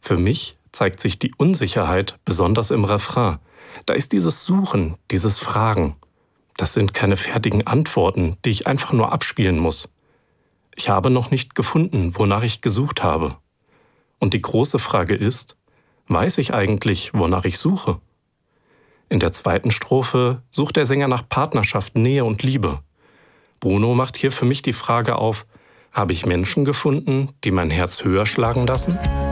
Für mich zeigt sich die Unsicherheit besonders im Refrain. Da ist dieses Suchen, dieses Fragen. Das sind keine fertigen Antworten, die ich einfach nur abspielen muss. Ich habe noch nicht gefunden, wonach ich gesucht habe. Und die große Frage ist, weiß ich eigentlich, wonach ich suche? In der zweiten Strophe sucht der Sänger nach Partnerschaft, Nähe und Liebe. Bruno macht hier für mich die Frage auf, habe ich Menschen gefunden, die mein Herz höher schlagen lassen?